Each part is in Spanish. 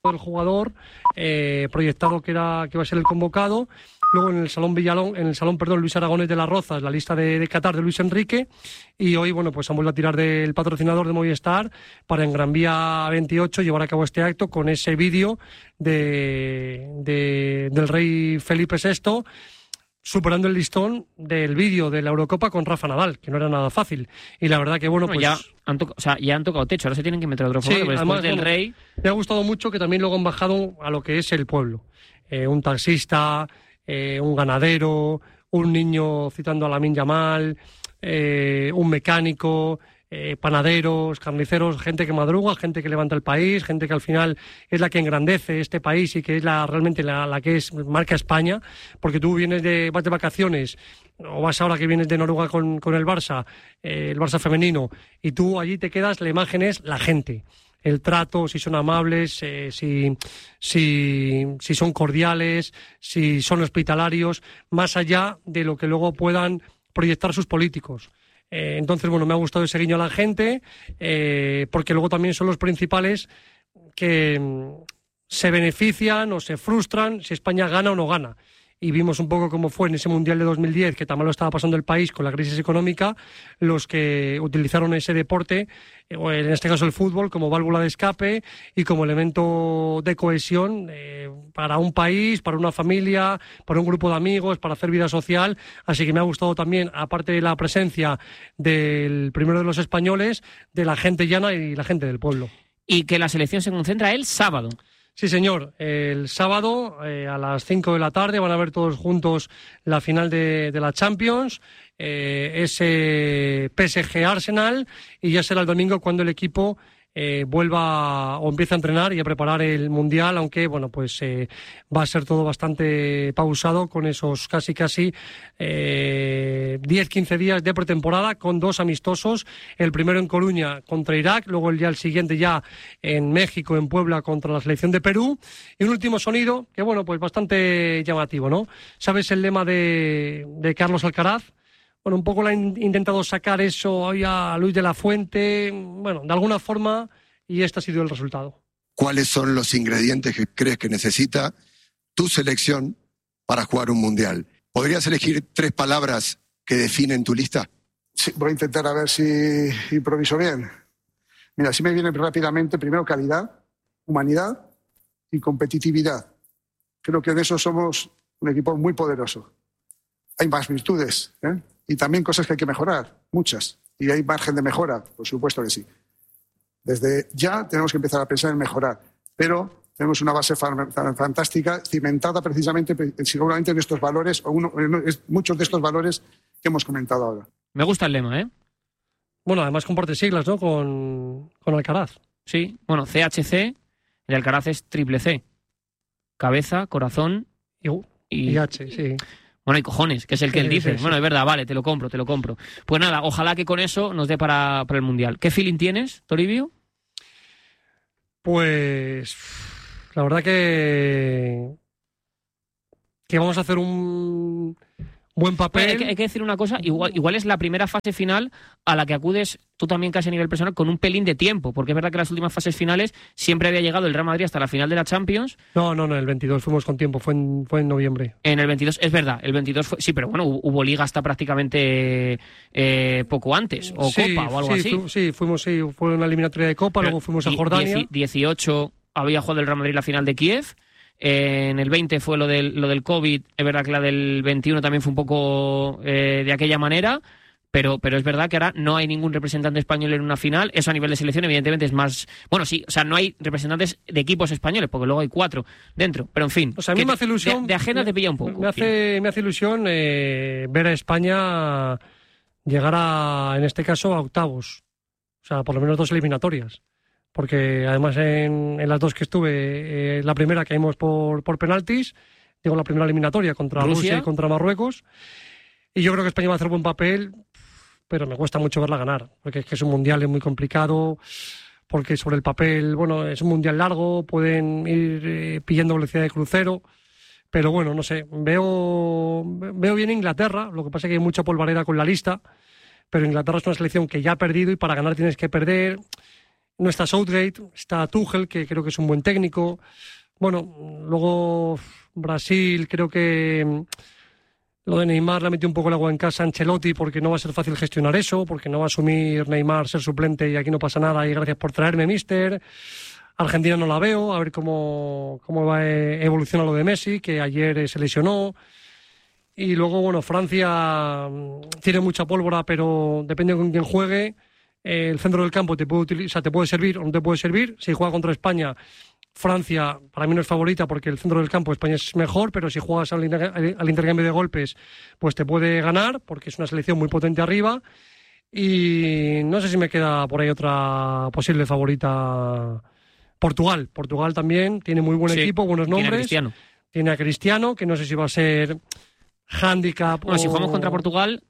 del jugador, proyectado que iba a ser el convocado. Luego en el Salón Luis Aragonés de las Rozas, la lista de Qatar de Luis Enrique. Y hoy, bueno, pues han vuelto a tirar del patrocinador de Movistar para en Gran Vía 28 llevar a cabo este acto con ese vídeo del rey Felipe VI, superando el listón del vídeo de la Eurocopa con Rafa Nadal, que no era nada fácil. Y la verdad que, bueno, pues... Ya han tocado techo, ahora se tienen que meter otro juego, después además, del rey... Me ha gustado mucho que también luego han bajado a lo que es el pueblo. Un taxista, un ganadero, un niño citando a Lamine Yamal, un mecánico... panaderos, carniceros, gente que madruga, gente que levanta el país, gente que al final es la que engrandece este país y que es realmente la que marca España, porque tú vas de vacaciones o vas ahora que vienes de Noruega con el Barça femenino, y tú allí te quedas, la imagen es la gente. El trato, si son amables, si son cordiales, si son hospitalarios, más allá de lo que luego puedan proyectar sus políticos. Entonces, bueno, me ha gustado ese guiño a la gente, porque luego también son los principales que se benefician o se frustran si España gana o no gana. Y vimos un poco cómo fue en ese Mundial de 2010, que también lo estaba pasando el país con la crisis económica, los que utilizaron ese deporte, o en este caso el fútbol, como válvula de escape y como elemento de cohesión para un país, para una familia, para un grupo de amigos, para hacer vida social. Así que me ha gustado también, aparte de la presencia del primero de los españoles, de la gente llana y la gente del pueblo. Y que la selección se concentra el sábado. Sí, señor. El sábado a las 5 de la tarde van a ver todos juntos la final de la Champions, ese PSG-Arsenal, y ya será el domingo cuando el equipo vuelva o empiece a entrenar y a preparar el Mundial, aunque bueno, pues va a ser todo bastante pausado con esos casi 10-15 días de pretemporada, con 2 amistosos, el primero en Coruña contra Irak, luego el siguiente ya en México, en Puebla, contra la selección de Perú, y un último sonido que bueno, pues bastante llamativo, ¿no? ¿Sabes el lema de Carlos Alcaraz? Bueno, un poco le han intentado sacar eso hoy a Luis de la Fuente, bueno, de alguna forma, y este ha sido el resultado. ¿Cuáles son los ingredientes que crees que necesita tu selección para jugar un mundial? ¿Podrías elegir 3 palabras que definen tu lista? Sí, voy a intentar a ver si improviso bien. Mira, si me viene rápidamente, primero calidad, humanidad y competitividad. Creo que en eso somos un equipo muy poderoso. Hay más virtudes, y también cosas que hay que mejorar, muchas. Y hay margen de mejora, por supuesto que sí. Desde ya tenemos que empezar a pensar en mejorar. Pero tenemos una base fantástica, cimentada precisamente, seguramente en estos valores, muchos de estos valores que hemos comentado ahora. Me gusta el lema, ¿eh? Bueno, además comparte siglas, ¿no? Con Alcaraz. Sí, bueno, CHC, el Alcaraz es triple C. Cabeza, corazón y H, sí. Bueno, y cojones, que es el que él dice. Sí. Bueno, es verdad, vale, te lo compro. Pues nada, ojalá que con eso nos dé para el Mundial. ¿Qué feeling tienes, Toribio? Pues la verdad que vamos a hacer un buen papel. Bueno, hay que decir una cosa, igual es la primera fase final a la que acudes tú también casi a nivel personal con un pelín de tiempo, porque es verdad que las últimas fases finales siempre había llegado el Real Madrid hasta la final de la Champions. No, el 22 fuimos con tiempo, fue en noviembre. En el 22, es verdad, el 22 fue, sí, pero bueno, hubo liga hasta prácticamente poco antes, o sí, Copa o algo así. Fue una eliminatoria de Copa, luego fuimos a Jordania. 18 había jugado el Real Madrid la final de Kiev. En el 20 fue lo del COVID, es verdad que la del 21 también fue un poco de aquella manera, pero es verdad que ahora no hay ningún representante español en una final. Eso a nivel de selección evidentemente es más... Bueno, sí, o sea, no hay representantes de equipos españoles, porque luego hay 4 dentro, pero en fin. O sea, a mí me hace ilusión... De agenda te pilla un poco. Me hace ilusión ver a España llegar en este caso, a octavos. O sea, por lo menos 2 eliminatorias. Porque además en las 2 que estuve, la primera caímos por penaltis, digo la primera eliminatoria contra Rusia y contra Marruecos, y yo creo que España va a hacer buen papel, pero me cuesta mucho verla ganar, porque es que es un mundial muy complicado, porque sobre el papel, bueno, es un mundial largo, pueden ir pillando velocidad de crucero, pero bueno, no sé, veo bien Inglaterra, lo que pasa es que hay mucha polvareda con la lista, pero Inglaterra es una selección que ya ha perdido y para ganar tienes que perder. No está Southgate, está Tuchel, que creo que es un buen técnico. Bueno, luego Brasil, creo que lo de Neymar le ha metido un poco el agua en casa a Ancelotti, porque no va a ser fácil gestionar eso, porque no va a asumir Neymar ser suplente y aquí no pasa nada y gracias por traerme, mister. Argentina no la veo, a ver cómo va a evolucionar lo de Messi, que ayer se lesionó. Y luego, bueno, Francia tiene mucha pólvora, pero depende con quién juegue. El centro del campo te puede servir o no te puede servir. Si juega contra España, Francia para mí no es favorita porque el centro del campo España es mejor, pero si juegas al intercambio de golpes, pues te puede ganar porque es una selección muy potente arriba. Y no sé si me queda por ahí otra posible favorita. Portugal también tiene muy buen equipo, buenos nombres. Tiene a Cristiano, que no sé si va a ser handicap. Bueno, si jugamos contra Portugal,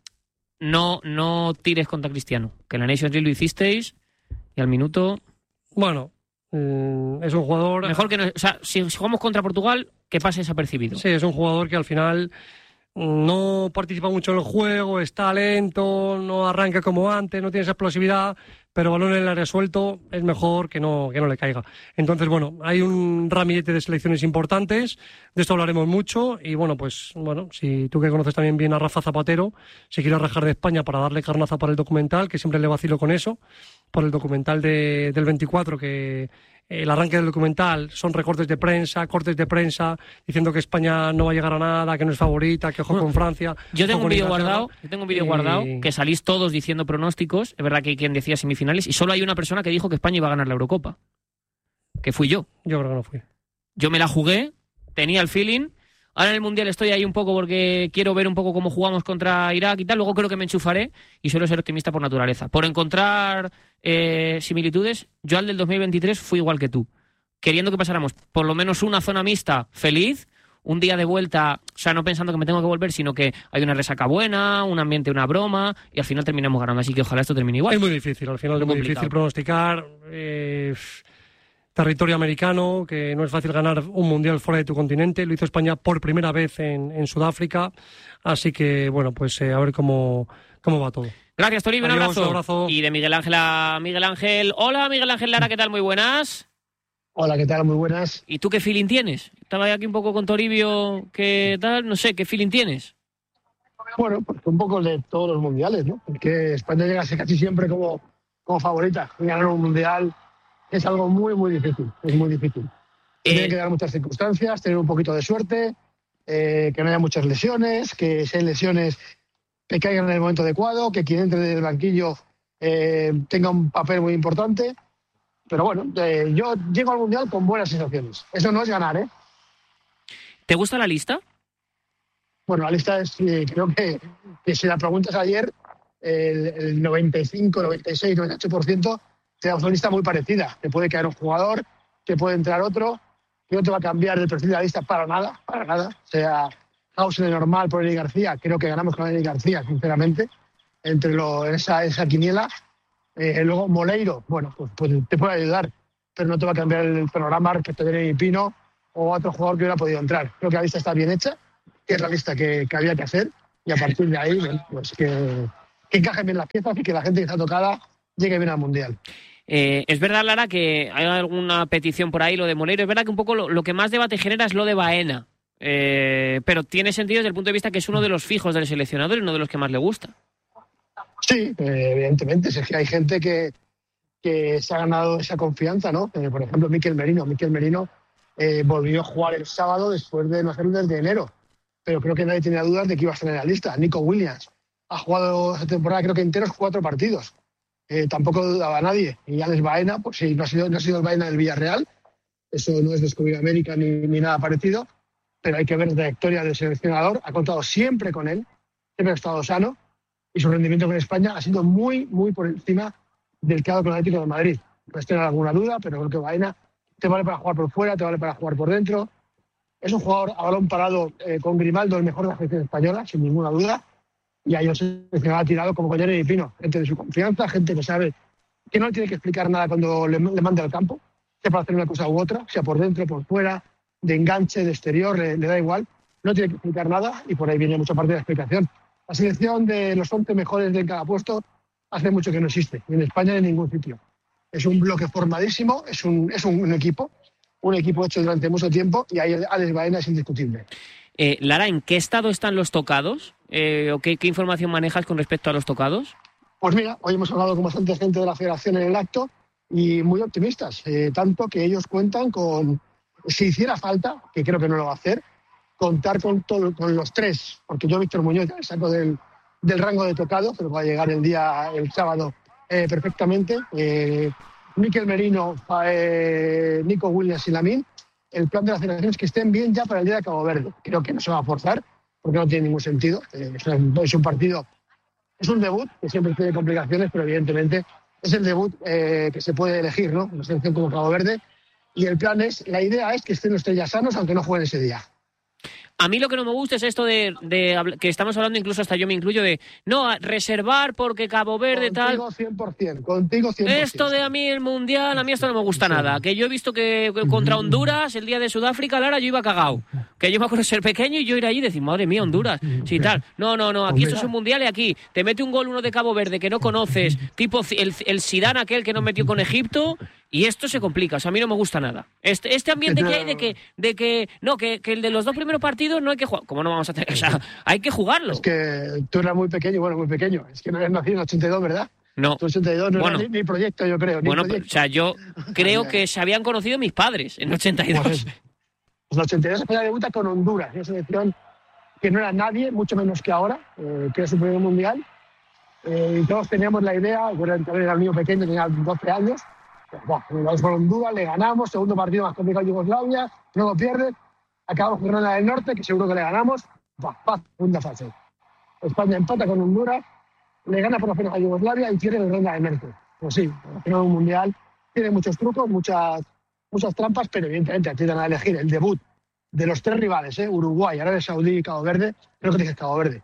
no tires contra Cristiano. Que en la Nations League lo hicisteis y al minuto. Bueno, es un jugador. Mejor que no. O sea, si jugamos contra Portugal, que pase desapercibido. Sí, es un jugador que al final no participa mucho en el juego, está lento, no arranca como antes, no tiene esa explosividad, pero balón en el área suelto es mejor que no le caiga. Entonces, bueno, hay un ramillete de selecciones importantes, de esto hablaremos mucho, y bueno, pues, si tú que conoces también bien a Rafa Zapatero, si quieres rajar de España para darle carnaza para el documental, que siempre le vacilo con eso, por el documental del 24, que el arranque del documental son recortes de prensa, cortes de prensa, diciendo que España no va a llegar a nada, que no es favorita, que ojo con Francia. Yo tengo un vídeo guardado, que salís todos diciendo pronósticos. Es verdad que hay quien decía semifinales, y solo hay una persona que dijo que España iba a ganar la Eurocopa, que fui yo. Yo creo que no fui. Yo me la jugué, tenía el feeling. Ahora en el Mundial estoy ahí un poco porque quiero ver un poco cómo jugamos contra Irak y tal. Luego creo que me enchufaré y suelo ser optimista por naturaleza. Por encontrar similitudes, yo al del 2023 fui igual que tú. Queriendo que pasáramos por lo menos una zona mixta feliz, un día de vuelta, o sea, no pensando que me tengo que volver, sino que hay una resaca buena, un ambiente, una broma, y al final terminamos ganando. Así que ojalá esto termine igual. Es muy difícil, al final es muy difícil pronosticar. Territorio americano, que no es fácil ganar un mundial fuera de tu continente. Lo hizo España por primera vez en Sudáfrica. Así que, bueno, pues a ver cómo va todo. Gracias, Toribio. Un abrazo. Y de Miguel Ángel a Miguel Ángel. Hola, Miguel Ángel Lara, ¿qué tal? Muy buenas. Hola, ¿qué tal? Muy buenas. ¿Y tú qué feeling tienes? Estaba aquí un poco con Toribio, ¿qué tal? No sé, ¿qué feeling tienes? Bueno, pues un poco de todos los mundiales, ¿no? Porque España llega casi siempre como favorita. Ganar un mundial es algo muy, muy difícil. Es muy difícil. Tiene que dar muchas circunstancias, tener un poquito de suerte, que no haya muchas lesiones, que sean lesiones que caigan en el momento adecuado, que quien entre del banquillo tenga un papel muy importante. Pero bueno, yo llego al mundial con buenas sensaciones. Eso no es ganar, ¿eh? ¿Te gusta la lista? Bueno, la lista es, creo que si la preguntas ayer, el 95, 96, 98% tenemos una lista muy parecida. Te puede caer un jugador, te puede entrar otro, que no te va a cambiar el perfil de la lista para nada. O sea, Hausen de normal por Eric García, creo que ganamos con Eric García, sinceramente, en esa quiniela. Luego Moleiro, bueno, pues te puede ayudar, pero no te va a cambiar el panorama respecto de Neri Pino o a otro jugador que hubiera podido entrar. Creo que la lista está bien hecha, que es la lista que había que hacer, y a partir de ahí, pues que encajen bien las piezas y que la gente que está tocada llegue bien al Mundial. Es verdad, Lara, que hay alguna petición por ahí, lo de Moleiro. Es verdad que un poco lo que más debate genera es lo de Baena, pero tiene sentido desde el punto de vista que es uno de los fijos del seleccionador y uno de los que más le gusta. Sí, evidentemente. Es que hay gente que se ha ganado esa confianza, ¿no? Por ejemplo, Mikel Merino. Volvió a jugar el sábado después de no hacerlo desde enero, pero creo que nadie tenía dudas de que iba a estar en la lista. Nico Williams ha jugado esta temporada, creo que enteros 4 partidos. Tampoco dudaba nadie. Y Alex Baena, pues sí, no ha sido el Baena del Villarreal. Eso no es descubrir América ni nada parecido, pero hay que ver la trayectoria del seleccionador. Ha contado siempre con él, siempre ha estado sano, y su rendimiento con España ha sido muy, muy por encima del que ha dado con el Atlético de Madrid. Puedes tener alguna duda, pero creo que Baena te vale para jugar por fuera, te vale para jugar por dentro. Es un jugador a balón parado con Grimaldo, el mejor de la selección española, sin ninguna duda. Y ahí se ha tirado como Collero y Pino, gente de su confianza, gente que sabe que no tiene que explicar nada cuando le mande al campo, sea para hacer una cosa u otra, sea por dentro, por fuera, de enganche, de exterior, le da igual. No tiene que explicar nada y por ahí viene mucha parte de la explicación. La selección de los 11 mejores de cada puesto hace mucho que no existe, ni en España ni en ningún sitio. Es un bloque formadísimo, es un equipo hecho durante mucho tiempo, y ahí Alex Baena es indiscutible. Lara, ¿en qué estado están los tocados? ¿O qué información manejas con respecto a los tocados? Pues mira, hoy hemos hablado con bastante gente de la federación en el acto y muy optimistas, tanto que ellos cuentan con, si hiciera falta, que creo que no lo va a hacer, contar con los 3, porque yo, Víctor Muñoz, ya saco del rango de tocado, pero va a llegar el sábado perfectamente. Mikel Merino, Nico Williams y Lamine. El plan de la federación es que estén bien ya para el día de Cabo Verde. Creo que no se va a forzar, porque no tiene ningún sentido. Es un partido, es un debut, que siempre tiene complicaciones, pero evidentemente es el debut que se puede elegir, ¿no? Una selección como Cabo Verde. Y la idea es que estén los 3 ya sanos, aunque no jueguen ese día. A mí lo que no me gusta es esto de que estamos hablando, incluso hasta yo me incluyo, de no, reservar porque Cabo Verde contigo tal. Contigo 100%. Esto de a mí el Mundial, a mí esto no me gusta nada. Que yo he visto que contra Honduras, el día de Sudáfrica, Lara, yo iba cagao. Que yo me acuerdo de ser pequeño y yo ir allí y decir, madre mía, Honduras, sí tal. No, aquí esto es un Mundial y aquí te mete un gol uno de Cabo Verde que no conoces, tipo el Zidane aquel que nos metió con Egipto, y esto se complica. O sea, a mí no me gusta nada. Este ambiente que hay de que el de los 2 primeros partidos no hay que jugar. ¿Cómo no vamos a hacer? O sea, hay que jugarlo. Es que tú eras muy pequeño. Es que no habías nacido en 82, ¿verdad? No. Tu 82 no era ni proyecto, yo creo. Bueno, o sea, yo creo que se habían conocido mis padres en 82. Pues en 82 España debuta con Honduras, una selección que no era nadie, mucho menos que ahora, que era su primer mundial. Y todos teníamos la idea, yo también era un niño pequeño, tenía 12 años. Vamos con Honduras, le ganamos, segundo partido más complicado de Yugoslavia, no lo pierdes. Acabamos con Irlanda del Norte, que seguro que le ganamos. Segunda fase. España empata con Honduras, le gana por lo menos a Yugoslavia y pierde en Irlanda del Norte. Pues sí, al final un mundial tiene muchos trucos, muchas trampas, pero evidentemente a ti te van a elegir el debut de los 3 rivales, Uruguay, Arabia Saudí y Cabo Verde. Creo que dices Cabo Verde.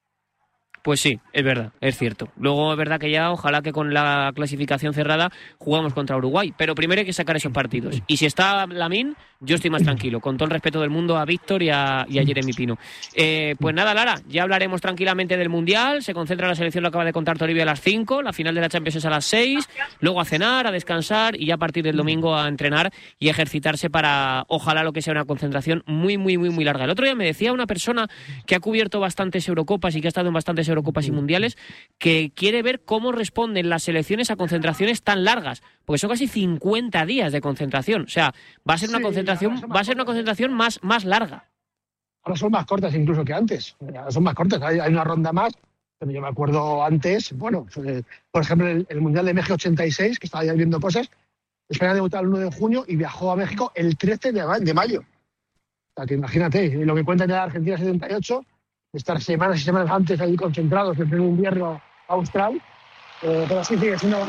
Pues sí, es verdad, es cierto. Luego es verdad que ya, ojalá que con la clasificación cerrada jugamos contra Uruguay, pero primero hay que sacar esos partidos. Y si está Lamine, yo estoy más tranquilo, con todo el respeto del mundo a Víctor y a Jeremy Pino. Pues nada, Lara, ya hablaremos tranquilamente del Mundial. Se concentra la selección, lo acaba de contar Toribio, a las 5, la final de la Champions es a las 6, luego a cenar, a descansar y ya a partir del domingo a entrenar y ejercitarse para, ojalá, lo que sea una concentración muy, muy, muy, muy larga. El otro día me decía una persona que ha cubierto bastantes Eurocopas y que ha estado en bastantes Eurocopas y Mundiales, que quiere ver cómo responden las selecciones a concentraciones tan largas, porque son casi 50 días de concentración. O sea, va a ser una concentración más larga. Ahora son más cortas incluso que antes. Ahora son más cortas, hay una ronda más. Pero yo me acuerdo antes, por ejemplo, el Mundial de México 86, que estaba ya viendo cosas, España debutó el 1 de junio y viajó a México el 13 de mayo. O sea, que imagínate, lo que cuentan de la Argentina 78, estar semanas y semanas antes ahí concentrados en el invierno austral. Pero sí, es una...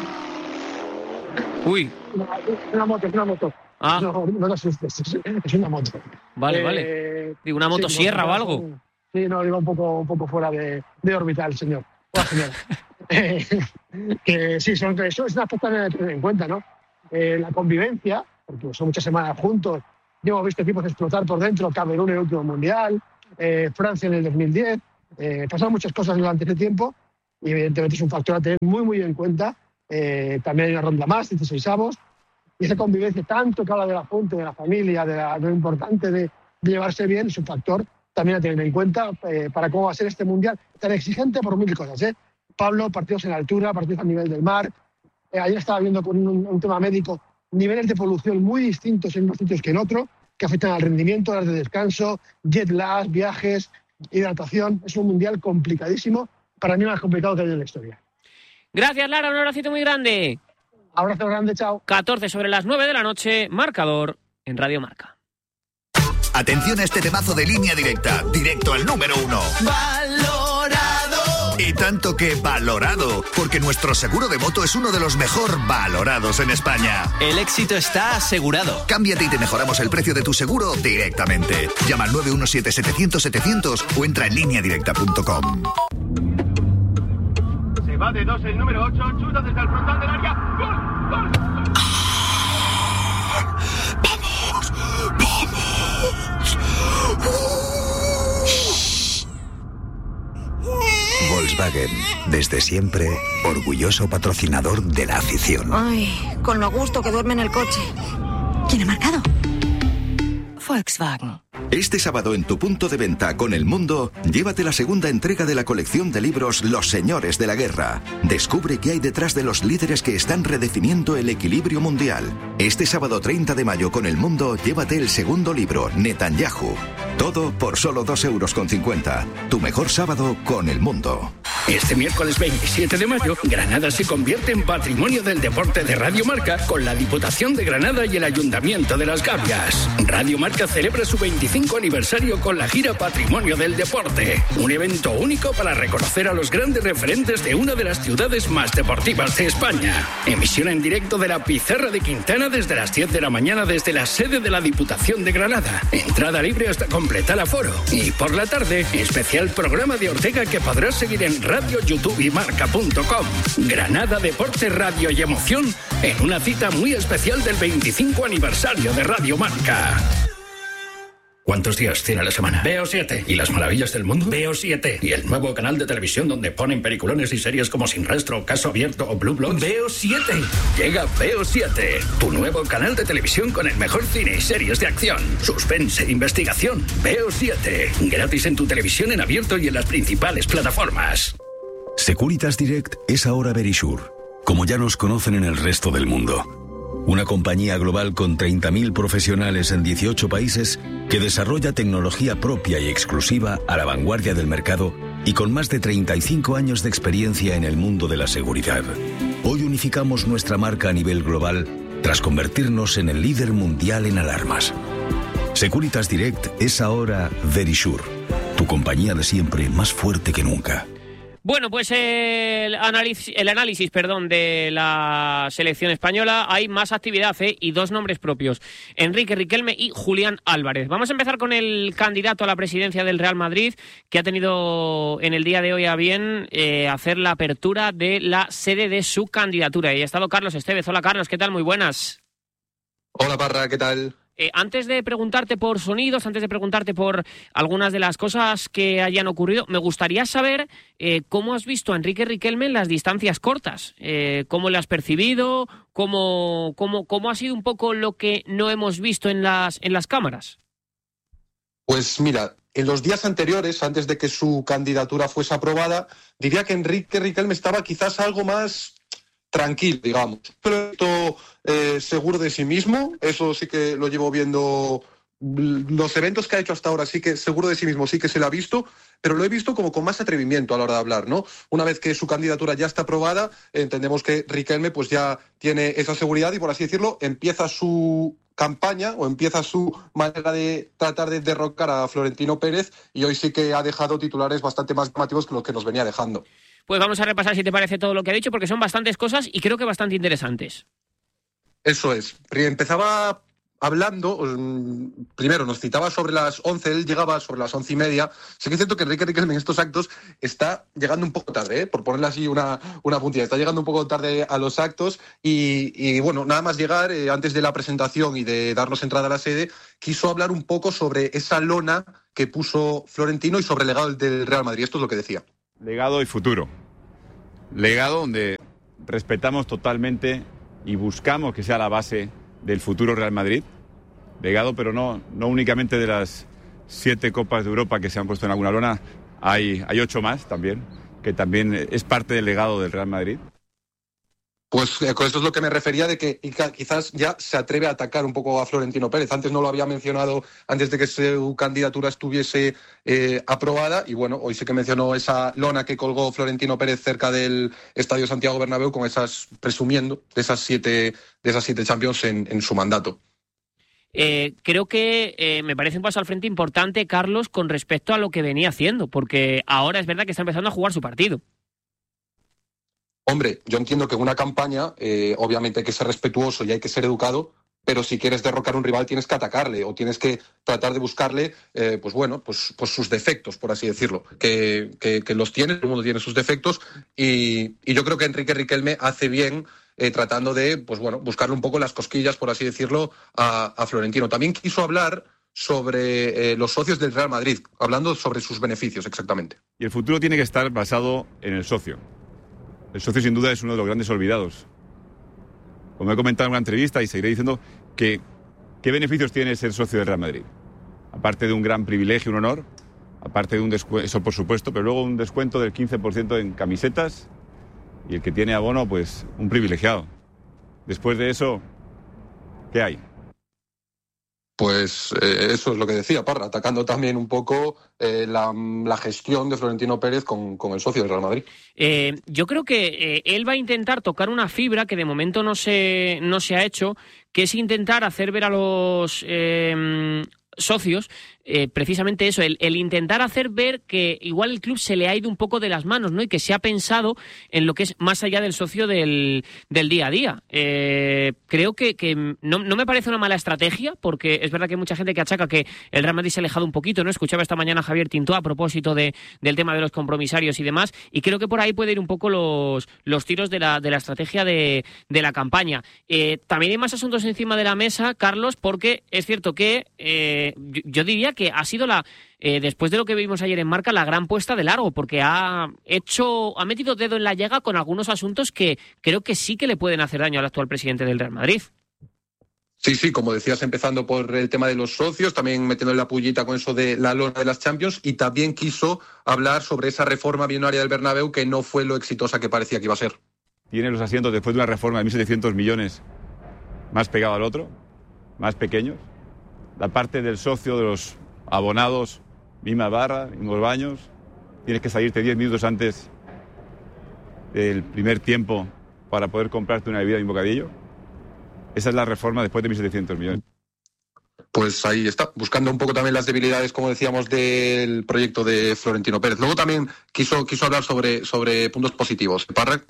Uy. Una moto. Ah. No te asustes, es una moto. Vale. Digo, ¿una motosierra o algo? Sí, no, iba un poco fuera de órbita el señor. Que sí, eso es una aspecto a tener en cuenta, ¿no? La convivencia, porque son muchas semanas juntos. Yo hemos visto equipos explotar por dentro, Camerún en el último Mundial, Francia en el 2010. Pasaron muchas cosas durante ese tiempo y evidentemente es un factor a tener muy, muy en cuenta. También hay una ronda más, 16avos. Y esa convivencia, tanto que habla de la fuente, de la familia, de lo importante de llevarse bien, es un factor también a tener en cuenta para cómo va a ser este Mundial tan exigente por 1000 cosas. Pablo, partidos en altura, partidos a nivel del mar. Ayer estaba viendo con un tema médico niveles de polución muy distintos en unos sitios que en otros, que afectan al rendimiento, horas de descanso, jet lag, viajes, hidratación. Es un Mundial complicadísimo, para mí más complicado que hay en la historia. Gracias, Lara, un abracito muy grande. Abrazo grande, chao. 14 sobre las 9 de la noche, marcador en Radio Marca. Atención a este temazo de Línea Directa, directo al número 1. ¡Valorado! Y tanto que valorado, porque nuestro seguro de moto es uno de los mejor valorados en España. El éxito está asegurado. Cámbiate y te mejoramos el precio de tu seguro directamente. Llama al 917-700-700 o entra en lineadirecta.com. Se va de 2 el número 8, chuta desde el frontal del área. ¡Gol! ¡Gol! Volkswagen. Volkswagen, desde siempre orgulloso patrocinador de la afición. Ay, con lo a gusto que duerme en el coche. ¿Quién ha marcado? Volkswagen. Este sábado en tu punto de venta con El Mundo, llévate la segunda entrega de la colección de libros Los Señores de la Guerra. Descubre qué hay detrás de los líderes que están redefiniendo el equilibrio mundial. Este sábado 30 de mayo con El Mundo, llévate el segundo libro, Netanyahu. Todo por solo 2,50 €. Tu mejor sábado con El Mundo. Este miércoles 27 de mayo, Granada se convierte en Patrimonio del Deporte de Radio Marca con la Diputación de Granada y el Ayuntamiento de Las Gavias. Radio Marca celebra su 25 aniversario con la gira Patrimonio del Deporte, un evento único para reconocer a los grandes referentes de una de las ciudades más deportivas de España. Emisión en directo de la Pizarra de Quintana desde las 10 de la mañana desde la sede de la Diputación de Granada. Entrada libre hasta completar aforo. Y por la tarde, especial programa de Ortega que podrás seguir en Radio, YouTube y Marca.com. Granada, deporte, radio y emoción en una cita muy especial del 25 aniversario de Radio Marca. ¿Cuántos días tiene la semana? Veo 7. ¿Y las maravillas del mundo? Veo 7. ¿Y el nuevo canal de televisión donde ponen peliculones y series como Sin Rastro, Caso Abierto o Blue Bloods? Veo 7. Llega Veo 7, tu nuevo canal de televisión con el mejor cine y series de acción, suspense e investigación. Veo 7. Gratis en tu televisión en abierto y en las principales plataformas. Securitas Direct es ahora Verisure, como ya nos conocen en el resto del mundo. Una compañía global con 30.000 profesionales en 18 países que desarrolla tecnología propia y exclusiva a la vanguardia del mercado y con más de 35 años de experiencia en el mundo de la seguridad. Hoy unificamos nuestra marca a nivel global tras convertirnos en el líder mundial en alarmas. Securitas Direct es ahora Verisure, tu compañía de siempre más fuerte que nunca. Bueno, pues el análisis de la selección española, hay más actividad y dos nombres propios, Enrique Riquelme y Julián Álvarez. Vamos a empezar con el candidato a la presidencia del Real Madrid, que ha tenido en el día de hoy a bien hacer la apertura de la sede de su candidatura. Y ha estado Carlos Estevez. Hola Carlos, ¿qué tal? Muy buenas. Hola Parra, ¿qué tal? Antes de preguntarte por sonidos, antes de preguntarte por algunas de las cosas que hayan ocurrido, me gustaría saber cómo has visto a Enrique Riquelme en las distancias cortas. ¿Cómo le has percibido? ¿Cómo ha sido un poco lo que no hemos visto en las cámaras? Pues mira, en los días anteriores, antes de que su candidatura fuese aprobada, diría que Enrique Riquelme estaba quizás algo más tranquilo, digamos. Pero seguro de sí mismo, eso sí que lo llevo viendo. Los eventos que ha hecho hasta ahora sí que seguro de sí mismo, sí que se lo ha visto, pero lo he visto como con más atrevimiento a la hora de hablar, ¿no? Una vez que su candidatura ya está aprobada, entendemos que Riquelme pues ya tiene esa seguridad y, por así decirlo, empieza su campaña o empieza su manera de tratar de derrocar a Florentino Pérez, y hoy sí que ha dejado titulares bastante más llamativos que lo que nos venía dejando. Pues vamos a repasar, si te parece, todo lo que ha dicho, porque son bastantes cosas y creo que bastante interesantes. Eso es. Empezaba hablando, primero nos citaba sobre las 11, él llegaba sobre las 11:30. Sí que es cierto que Enrique Riquelme en estos actos está llegando un poco tarde, por ponerle así una puntilla, está llegando un poco tarde a los actos y bueno, nada más llegar, antes de la presentación y de darnos entrada a la sede, quiso hablar un poco sobre esa lona que puso Florentino y sobre el legado del Real Madrid. Esto es lo que decía. Legado y futuro. Legado donde respetamos totalmente y buscamos que sea la base del futuro Real Madrid. Legado, pero no únicamente de las 7 Copas de Europa que se han puesto en alguna lona, hay 8 más también, que también es parte del legado del Real Madrid. Pues con esto es lo que me refería, de que quizás ya se atreve a atacar un poco a Florentino Pérez. Antes no lo había mencionado, antes de que su candidatura estuviese aprobada, y bueno, hoy sí que mencionó esa lona que colgó Florentino Pérez cerca del Estadio Santiago Bernabéu con esas, presumiendo, de esas siete Champions en su mandato. Creo que me parece un paso al frente importante, Carlos, con respecto a lo que venía haciendo, porque ahora es verdad que está empezando a jugar su partido. Hombre, yo entiendo que en una campaña, obviamente hay que ser respetuoso y hay que ser educado, pero si quieres derrocar a un rival tienes que atacarle o tienes que tratar de buscarle, pues sus defectos, por así decirlo, que los tiene, todo el mundo tiene sus defectos, y yo creo que Enrique Riquelme hace bien tratando de, pues bueno, buscarle un poco las cosquillas, por así decirlo, a Florentino. También quiso hablar sobre los socios del Real Madrid, hablando sobre sus beneficios exactamente. Y el futuro tiene que estar basado en el socio. El socio sin duda es uno de los grandes olvidados. Como he comentado en una entrevista y seguiré diciendo que ¿qué beneficios tiene ser socio del Real Madrid? Aparte de un gran privilegio, un honor, aparte de un descuento, eso por supuesto, pero luego un descuento del 15% en camisetas y el que tiene abono, pues un privilegiado. Después de eso, ¿qué hay? Pues eso es lo que decía Parra, atacando también un poco la gestión de Florentino Pérez con el socio del Real Madrid. Yo creo que él va a intentar tocar una fibra que de momento no se ha hecho, que es intentar hacer ver a los socios precisamente eso, el intentar hacer ver que igual el club se le ha ido un poco de las manos, ¿no? Y que se ha pensado en lo que es más allá del socio del día a día. Creo que no me parece una mala estrategia, porque es verdad que hay mucha gente que achaca que el Real Madrid se ha alejado un poquito, ¿no? Escuchaba esta mañana a Javier Tintó a propósito del tema de los compromisarios y demás, y creo que por ahí puede ir un poco los tiros de la estrategia de la campaña. También hay más asuntos encima de la mesa, Carlos, porque es cierto que yo diría que ha sido después de lo que vimos ayer en Marca, la gran puesta de largo, porque ha metido dedo en la llaga con algunos asuntos que creo que sí que le pueden hacer daño al actual presidente del Real Madrid. Sí, como decías, empezando por el tema de los socios, también metiendo la pullita con eso de la lona de las Champions, y también quiso hablar sobre esa reforma millonaria del Bernabéu que no fue lo exitosa que parecía que iba a ser. Tiene los asientos después de una reforma de 1.700 millones más pegado al otro, más pequeños. La parte del socio, de los abonados, misma barra, mismos baños. Tienes que salirte 10 minutos antes del primer tiempo para poder comprarte una bebida y un bocadillo. Esa es la reforma después de 1.700 millones. Pues ahí está, buscando un poco también las debilidades, como decíamos, del proyecto de Florentino Pérez. Luego también quiso hablar sobre puntos positivos. Parra.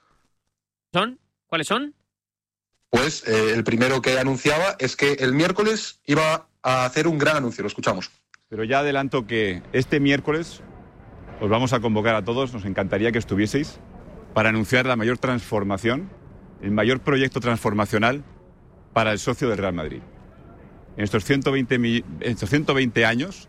¿Cuáles son? Pues el primero que anunciaba es que el miércoles iba a hacer un gran anuncio, lo escuchamos. Pero ya adelanto que este miércoles os vamos a convocar a todos, nos encantaría que estuvieseis, para anunciar la mayor transformación, el mayor proyecto transformacional para el socio del Real Madrid. En estos 120 años,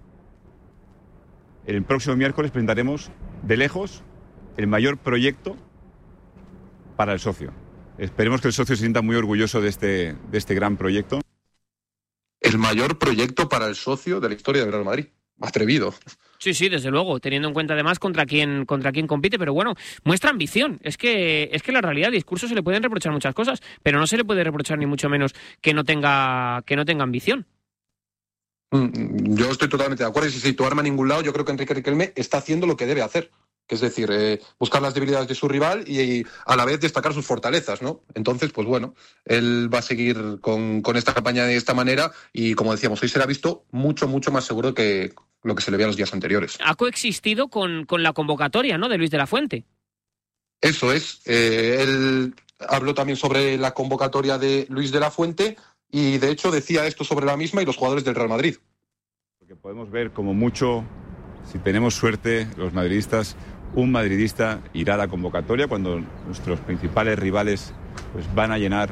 el próximo miércoles presentaremos de lejos el mayor proyecto para el socio. Esperemos que el socio se sienta muy orgulloso de este gran proyecto. El mayor proyecto para el socio de la historia del Real Madrid. Atrevido. Sí, desde luego, teniendo en cuenta además contra quién compite, pero bueno, muestra ambición. Es que la realidad, discurso se le pueden reprochar muchas cosas, pero no se le puede reprochar ni mucho menos que no tenga ambición. Yo estoy totalmente de acuerdo, y sin situarme a ningún lado, yo creo que Enrique Riquelme está haciendo lo que debe hacer. Es decir, buscar las debilidades de su rival y a la vez destacar sus fortalezas, ¿no? Entonces, pues bueno, él va a seguir con esta campaña de esta manera y, como decíamos, hoy se le ha visto mucho más seguro que lo que se le veía los días anteriores. Ha coexistido con la convocatoria, ¿no?, de Luis de la Fuente. Eso es. Él habló también sobre la convocatoria de Luis de la Fuente y, de hecho, decía esto sobre la misma y los jugadores del Real Madrid. Porque podemos ver como mucho, si tenemos suerte, los madridistas, un madridista irá a la convocatoria cuando nuestros principales rivales pues van a llenar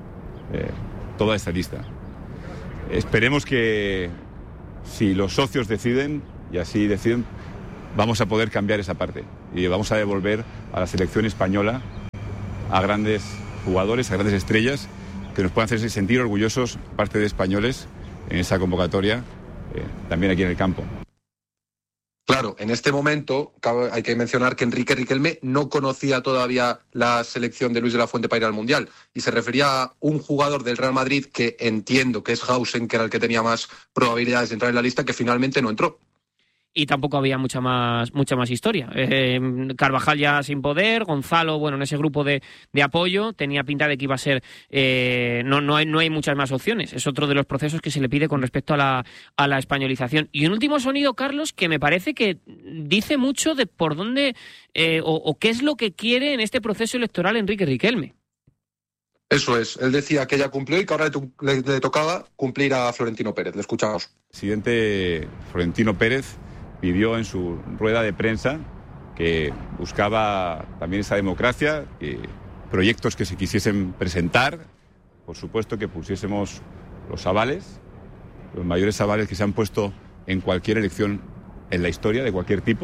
toda esta lista. Esperemos que si los socios deciden, y así deciden, vamos a poder cambiar esa parte y vamos a devolver a la selección española a grandes jugadores, a grandes estrellas que nos puedan hacerse sentir orgullosos, parte de españoles, en esa convocatoria, también aquí en el campo. Claro, en este momento hay que mencionar que Enrique Riquelme no conocía todavía la selección de Luis de la Fuente para ir al Mundial y se refería a un jugador del Real Madrid que entiendo que es Hausen, que era el que tenía más probabilidades de entrar en la lista, que finalmente no entró. Y tampoco había mucha más historia. Carvajal ya sin poder, Gonzalo, bueno, en ese grupo de apoyo, tenía pinta de que iba a ser... No hay muchas más opciones. Es otro de los procesos que se le pide con respecto a la españolización. Y un último sonido, Carlos, que me parece que dice mucho de por dónde o qué es lo que quiere en este proceso electoral Enrique Riquelme. Eso es. Él decía que ya cumplió y que ahora le tocaba cumplir a Florentino Pérez. Le escuchamos. El presidente Florentino Pérez pidió en su rueda de prensa que buscaba también esa democracia, proyectos que se quisiesen presentar, por supuesto que pusiésemos los avales los mayores avales que se han puesto en cualquier elección en la historia de cualquier tipo,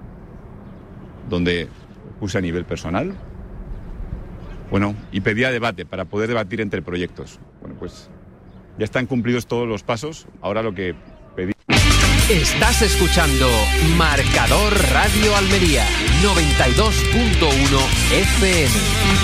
donde puse a nivel personal, bueno, y pedía debate para poder debatir entre proyectos. Bueno, pues ya están cumplidos todos los pasos. Ahora lo que pedí... Estás escuchando Marcador Radio Almería 92.1 FM.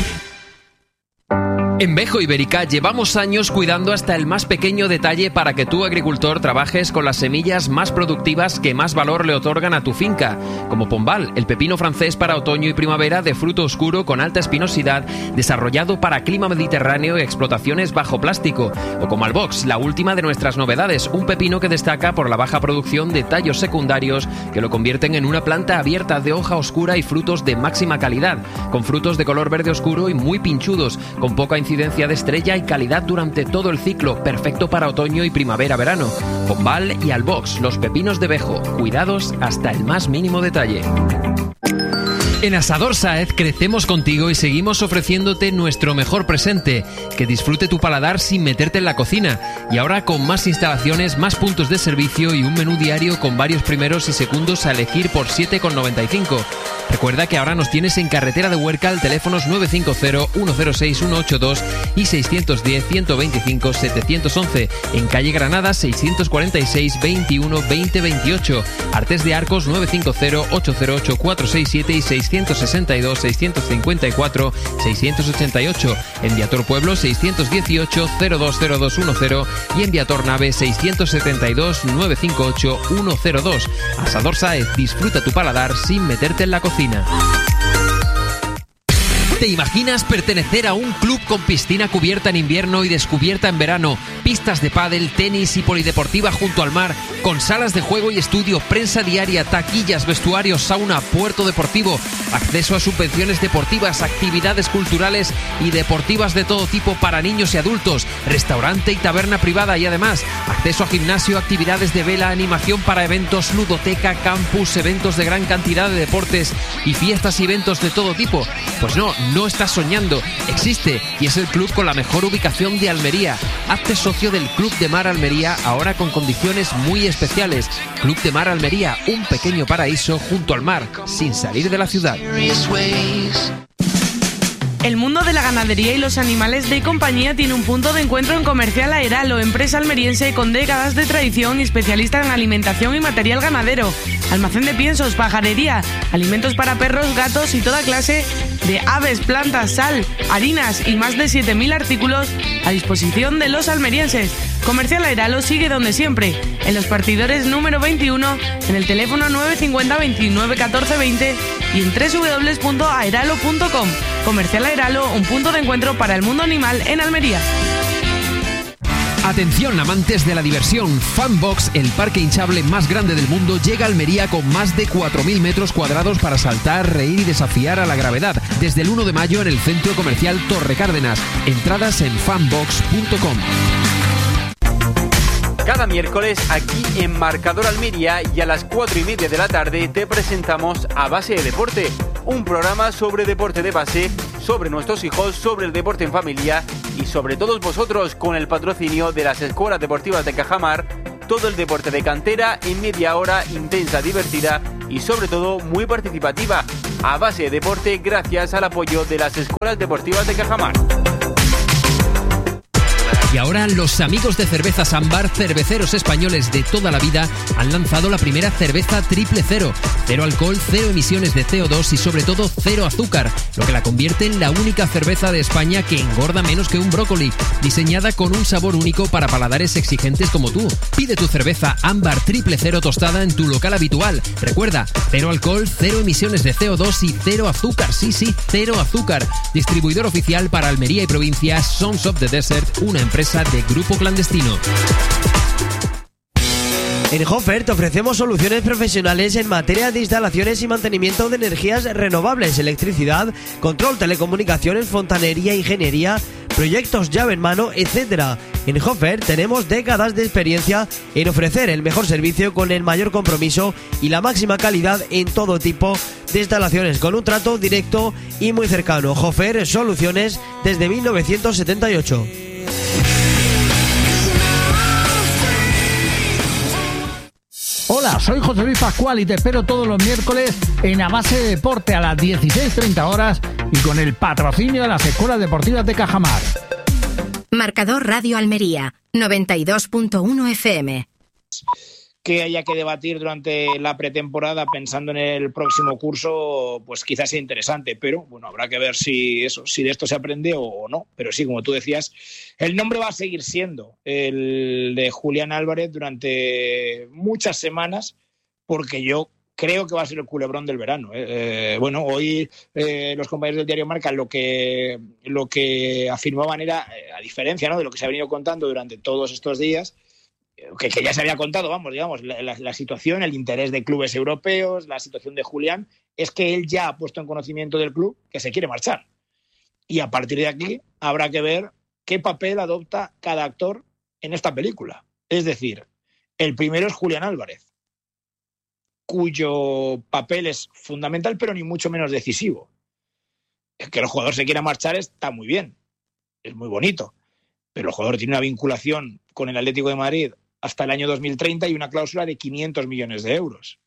En Bejo Ibérica llevamos años cuidando hasta el más pequeño detalle para que tú, agricultor, trabajes con las semillas más productivas que más valor le otorgan a tu finca, como Pombal, el pepino francés para otoño y primavera de fruto oscuro con alta espinosidad, desarrollado para clima mediterráneo y explotaciones bajo plástico, o como Albox, la última de nuestras novedades, un pepino que destaca por la baja producción de tallos secundarios que lo convierten en una planta abierta de hoja oscura y frutos de máxima calidad, con frutos de color verde oscuro y muy pinchudos, con poca incidencia de estrella y calidad durante todo el ciclo, perfecto para otoño y primavera-verano. Pombal y Albox, los pepinos de Bejo, cuidados hasta el más mínimo detalle. En Asador Sáez crecemos contigo y seguimos ofreciéndote nuestro mejor presente, que disfrute tu paladar sin meterte en la cocina, y ahora con más instalaciones, más puntos de servicio y un menú diario con varios primeros y segundos a elegir por 7,95. Recuerda que ahora nos tienes en Carretera de Huércal, teléfonos 950-106-182 y 610-125-711, en Calle Granada 646-21-2028, Artés de Arcos 950-808-467 y 662-654-688, en Viator Pueblo 618-020210 y en Viator Nave 672-958-102. Asador Sáez, disfruta tu paladar sin meterte en la cocina. ¿Te imaginas pertenecer a un club con piscina cubierta en invierno y descubierta en verano, pistas de pádel, tenis y polideportiva junto al mar, con salas de juego y estudio, prensa diaria, taquillas, vestuarios, sauna, puerto deportivo, acceso a subvenciones deportivas, actividades culturales y deportivas de todo tipo para niños y adultos, restaurante y taberna privada y además acceso a gimnasio, actividades de vela, animación para eventos, ludoteca, campus, eventos de gran cantidad de deportes y fiestas y eventos de todo tipo? Pues no estás soñando, existe y es el club con la mejor ubicación de Almería. Hazte socio del Club de Mar Almería, ahora con condiciones muy especiales. Club de Mar Almería, un pequeño paraíso junto al mar, sin salir de la ciudad. El mundo de la ganadería y los animales de compañía tiene un punto de encuentro en Comercial Aeralo, empresa almeriense con décadas de tradición y especialista en alimentación y material ganadero. Almacén de piensos, pajarería, alimentos para perros, gatos y toda clase de aves, plantas, sal, harinas y más de 7.000 artículos a disposición de los almerienses. Comercial Aeralo sigue donde siempre, en Los Partidores número 21, en el teléfono 950 29 14 20 y en www.aeralo.com. Comercial Aeralo, un punto de encuentro para el mundo animal en Almería. Atención, amantes de la diversión, Funbox, el parque hinchable más grande del mundo, llega a Almería con más de 4.000 metros cuadrados para saltar, reír y desafiar a la gravedad. Desde el 1 de mayo en el Centro Comercial Torre Cárdenas. Entradas en funbox.com. Cada miércoles aquí en Marcador Almería y a las 4:30 de la tarde te presentamos A Base de Deporte, un programa sobre deporte de base, sobre nuestros hijos, sobre el deporte en familia y sobre todos vosotros, con el patrocinio de las Escuelas Deportivas de Cajamar. Todo el deporte de cantera en media hora, intensa, divertida y sobre todo muy participativa. A Base de Deporte, gracias al apoyo de las Escuelas Deportivas de Cajamar. Y ahora los amigos de Cervezas Ámbar, cerveceros españoles de toda la vida, han lanzado la primera cerveza triple cero. Cero alcohol, cero emisiones de CO2 y sobre todo cero azúcar, lo que la convierte en la única cerveza de España que engorda menos que un brócoli, diseñada con un sabor único para paladares exigentes como tú. Pide tu cerveza Ámbar triple cero tostada en tu local habitual. Recuerda, cero alcohol, cero emisiones de CO2 y cero azúcar. Sí, cero azúcar. Distribuidor oficial para Almería y provincias, Sons of the Desert, una empresa de Grupo Clandestino. En Hofer te ofrecemos soluciones profesionales en materia de instalaciones y mantenimiento de energías renovables, electricidad, control, telecomunicaciones, fontanería, ingeniería, proyectos llave en mano, etc. En Hofer tenemos décadas de experiencia en ofrecer el mejor servicio con el mayor compromiso y la máxima calidad en todo tipo de instalaciones, con un trato directo y muy cercano. Hofer Soluciones desde 1978. Hola, soy José Luis Pascual y te espero todos los miércoles en A Base de Deporte a las 16:30 horas y con el patrocinio de las Escuelas Deportivas de Cajamar. Marcador Radio Almería, 92.1 FM. Que haya que debatir durante la pretemporada pensando en el próximo curso, pues quizás sea interesante, pero bueno, habrá que ver si de esto se aprende o no. Pero sí, como tú decías, el nombre va a seguir siendo el de Julián Álvarez durante muchas semanas, porque yo creo que va a ser el culebrón del verano. Bueno, hoy los compañeros del diario Marca lo que afirmaban era, a diferencia, ¿no?, de lo que se ha venido contando durante todos estos días, que ya se había contado, digamos, la situación, el interés de clubes europeos, la situación de Julián, es que él ya ha puesto en conocimiento del club que se quiere marchar. Y a partir de aquí habrá que ver qué papel adopta cada actor en esta película. Es decir, el primero es Julián Álvarez, cuyo papel es fundamental, pero ni mucho menos decisivo. Que el jugador se quiera marchar está muy bien, es muy bonito, pero el jugador tiene una vinculación con el Atlético de Madrid hasta el año 2030 y una cláusula de 500 millones de euros.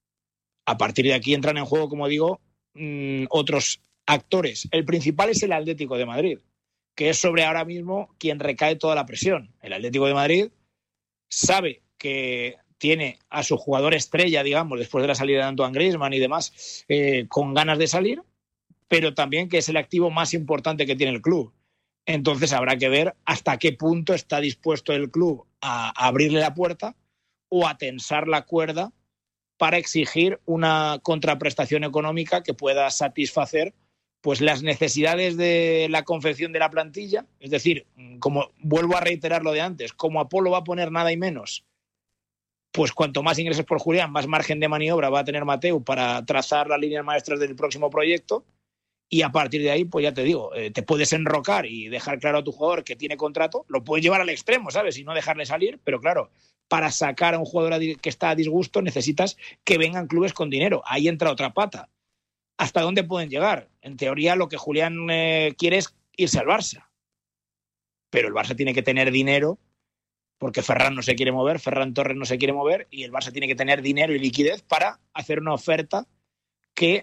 A partir de aquí entran en juego, como digo, otros actores. El principal es el Atlético de Madrid, que es sobre ahora mismo quien recae toda la presión. El Atlético de Madrid sabe que tiene a su jugador estrella, digamos, después de la salida de Antoine Griezmann y demás, con ganas de salir, pero también que es el activo más importante que tiene el club. Entonces habrá que ver hasta qué punto está dispuesto el club a abrirle la puerta o a tensar la cuerda para exigir una contraprestación económica que pueda satisfacer pues las necesidades de la confección de la plantilla. Es decir, como vuelvo a reiterar lo de antes, como Apolo va a poner nada y menos, pues cuanto más ingresos por Julián, más margen de maniobra va a tener Mateu para trazar las líneas maestras del próximo proyecto. Y a partir de ahí, pues ya te digo, te puedes enrocar y dejar claro a tu jugador que tiene contrato, lo puedes llevar al extremo, ¿sabes? Y no dejarle salir, pero claro, para sacar a un jugador que está a disgusto necesitas que vengan clubes con dinero. Ahí entra otra pata. ¿Hasta dónde pueden llegar? En teoría lo que Julián quiere es irse al Barça. Pero el Barça tiene que tener dinero, porque Ferran no se quiere mover, Ferran Torres no se quiere mover, y el Barça tiene que tener dinero y liquidez para hacer una oferta que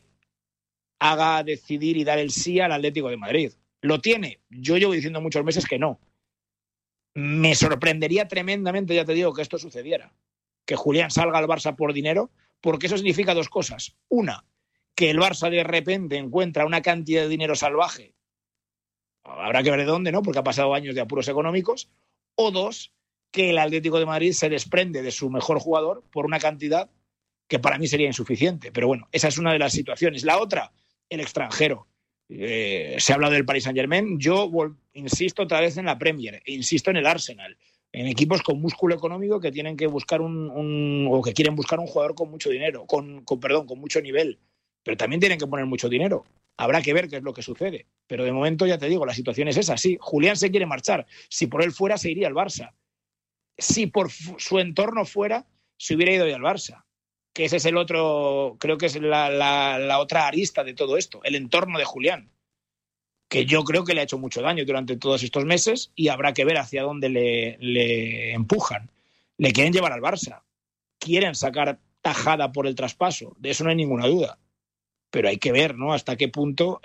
haga decidir y dar el sí al Atlético de Madrid. ¿Lo tiene? Yo llevo diciendo muchos meses que no. Me sorprendería tremendamente, ya te digo, que esto sucediera. Que Julián salga al Barça por dinero, porque eso significa dos cosas. Una, que el Barça de repente encuentra una cantidad de dinero salvaje. Habrá que ver de dónde, ¿no?, porque ha pasado años de apuros económicos. O dos, que el Atlético de Madrid se desprende de su mejor jugador por una cantidad que para mí sería insuficiente. Pero bueno, esa es una de las situaciones. La otra, el extranjero. Se ha hablado del Paris Saint-Germain. Yo insisto otra vez en la Premier, e insisto en el Arsenal, en equipos con músculo económico que tienen que buscar o que quieren buscar un jugador con mucho dinero, con mucho nivel, pero también tienen que poner mucho dinero. Habrá que ver qué es lo que sucede, pero de momento ya te digo, la situación es esa. Sí, Julián se quiere marchar. Si por él fuera, se iría al Barça. Si por su entorno fuera, se hubiera ido ya al Barça. Que ese es el otro, creo que es la otra arista de todo esto, el entorno de Julián, que yo creo que le ha hecho mucho daño durante todos estos meses y habrá que ver hacia dónde le empujan. Le quieren llevar al Barça, quieren sacar tajada por el traspaso, de eso no hay ninguna duda, pero hay que ver, ¿no?, hasta qué punto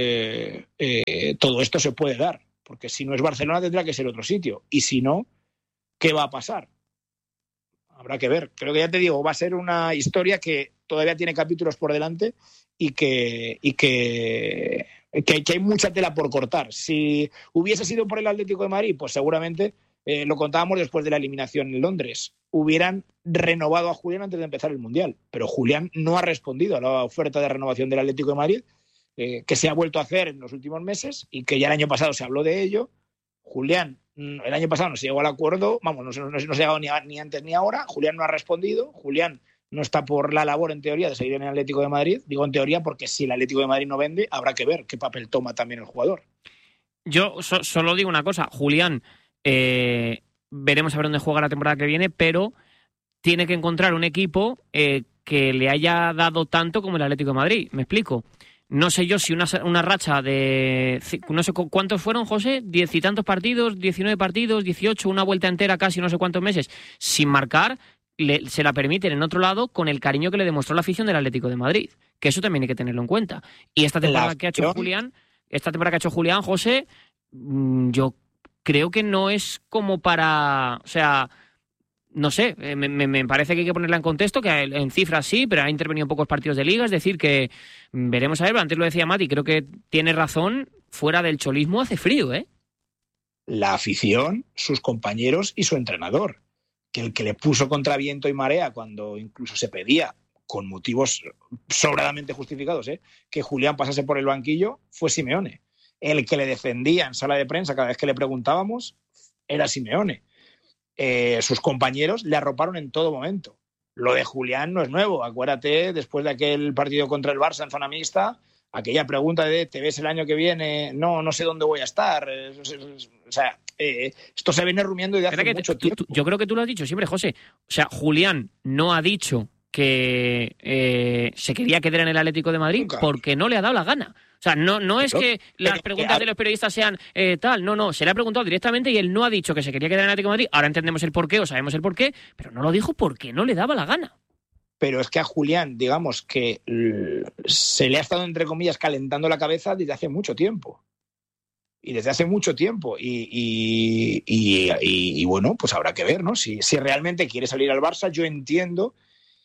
todo esto se puede dar, porque si no es Barcelona tendrá que ser otro sitio, y si no, ¿qué va a pasar? Habrá que ver. Creo que ya te digo, va a ser una historia que todavía tiene capítulos por delante y que hay mucha tela por cortar. Si hubiese sido por el Atlético de Madrid, pues seguramente, lo contábamos después de la eliminación en Londres, hubieran renovado a Julián antes de empezar el Mundial. Pero Julián no ha respondido a la oferta de renovación del Atlético de Madrid, que se ha vuelto a hacer en los últimos meses y que ya el año pasado se habló de ello. Julián, el año pasado no se llegó al acuerdo, no se ha llegado ni antes ni ahora. Julián no ha respondido, Julián no está por la labor, en teoría, de seguir en el Atlético de Madrid. Digo en teoría porque si el Atlético de Madrid no vende, habrá que ver qué papel toma también el jugador. Yo solo digo una cosa, Julián, veremos a ver dónde juega la temporada que viene, pero tiene que encontrar un equipo que le haya dado tanto como el Atlético de Madrid. Me explico. No sé yo si una racha de... No sé cuántos fueron, José, 10 y tantos partidos, 19 partidos, 18, una vuelta entera casi no sé cuántos meses, sin marcar, se la permiten en otro lado con el cariño que le demostró la afición del Atlético de Madrid, que eso también hay que tenerlo en cuenta. Y esta temporada que ha hecho Julián, José, yo creo que no es como para, o sea, no sé, me parece que hay que ponerla en contexto, que en cifras sí, pero ha intervenido en pocos partidos de liga, es decir, que veremos a ver, antes lo decía Mati, creo que tiene razón, fuera del cholismo hace frío, ¿eh? La afición, sus compañeros y su entrenador, que el que le puso contra viento y marea cuando incluso se pedía, con motivos sobradamente justificados, que Julián pasase por el banquillo, fue Simeone. El que le defendía en sala de prensa cada vez que le preguntábamos era Simeone. Sus compañeros le arroparon en todo momento. Lo de Julián no es nuevo. Acuérdate, después de aquel partido contra el Barça en zona mixta, aquella pregunta de ¿te ves el año que viene? No sé dónde voy a estar. O sea, esto se viene rumiando desde hace mucho tiempo. Yo creo que tú lo has dicho siempre, José. O sea, Julián no ha dicho que se quería quedar en el Atlético de Madrid porque no le ha dado la gana. O sea, no es que las preguntas de los periodistas sean tal, no, se le ha preguntado directamente y él no ha dicho que se quería quedar en el Atlético de Madrid. Ahora entendemos el porqué o sabemos el porqué, pero no lo dijo porque no le daba la gana. Pero es que a Julián, digamos que se le ha estado, entre comillas, calentando la cabeza desde hace mucho tiempo. Y bueno, pues habrá que ver, ¿no? Si realmente quiere salir al Barça, yo entiendo,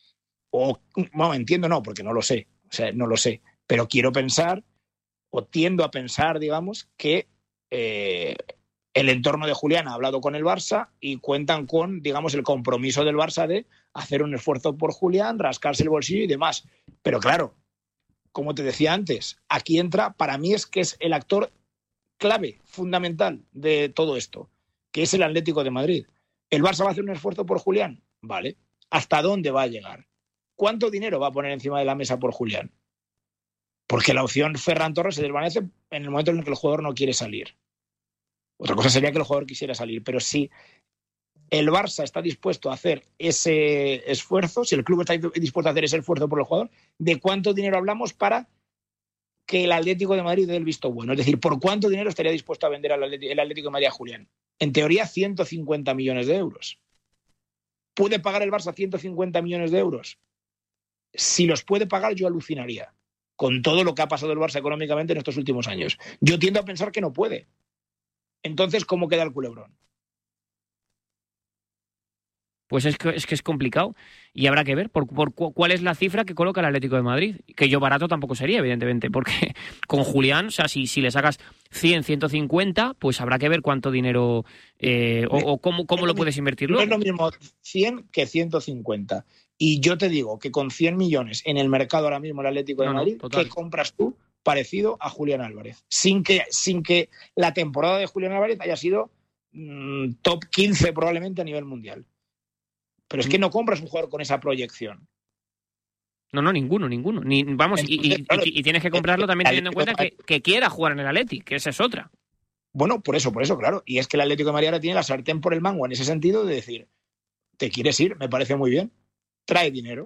porque no lo sé, pero quiero pensar, o tiendo a pensar, digamos, que el entorno de Julián ha hablado con el Barça y cuentan con, digamos, el compromiso del Barça de hacer un esfuerzo por Julián, rascarse el bolsillo y demás. Pero claro, como te decía antes, aquí entra, para mí es el actor clave, fundamental de todo esto, que es el Atlético de Madrid. ¿El Barça va a hacer un esfuerzo por Julián? Vale. ¿Hasta dónde va a llegar? ¿Cuánto dinero va a poner encima de la mesa por Julián? Porque la opción Ferran Torres se desvanece en el momento en el que el jugador no quiere salir. Otra cosa sería que el jugador quisiera salir, pero si el Barça está dispuesto a hacer ese esfuerzo, si el club está dispuesto a hacer ese esfuerzo por el jugador, ¿de cuánto dinero hablamos para que el Atlético de Madrid dé el visto bueno? Es decir, ¿por cuánto dinero estaría dispuesto a vender el Atlético de Madrid a Julián? En teoría, 150 millones de euros. ¿Puede pagar el Barça 150 millones de euros? Si los puede pagar, yo alucinaría con todo lo que ha pasado el Barça económicamente en estos últimos años. Yo tiendo a pensar que no puede. Entonces, ¿cómo queda el culebrón? Pues es que es complicado y habrá que ver por cuál es la cifra que coloca el Atlético de Madrid. Que yo barato tampoco sería, evidentemente, porque con Julián, o sea, si le sacas 100, 150, pues habrá que ver cuánto dinero o cómo lo puedes invertir luego. No es lo mismo 100 que 150. Y yo te digo que con 100 millones en el mercado ahora mismo el Atlético de Madrid, ¿qué compras tú parecido a Julián Álvarez? Sin que la temporada de Julián Álvarez haya sido top 15 probablemente a nivel mundial. Pero es que no compras un jugador con esa proyección. No, ninguno. Y tienes que comprarlo también teniendo en cuenta que quiera jugar en el Atleti, que esa es otra. Bueno, por eso, claro. Y es que el Atlético de Madrid ahora tiene la sartén por el mango en ese sentido de decir, ¿te quieres ir? Me parece muy bien. Trae dinero,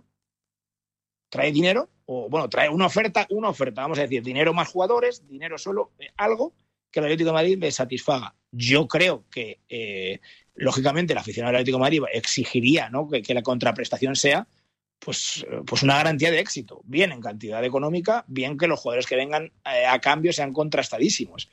o bueno, trae una oferta, vamos a decir, dinero más jugadores, dinero solo, algo que el Atlético de Madrid le satisfaga. Yo creo que, lógicamente, el aficionado del Atlético de Madrid exigiría, ¿no?, que la contraprestación sea pues una garantía de éxito, bien en cantidad económica, bien que los jugadores que vengan a cambio sean contrastadísimos.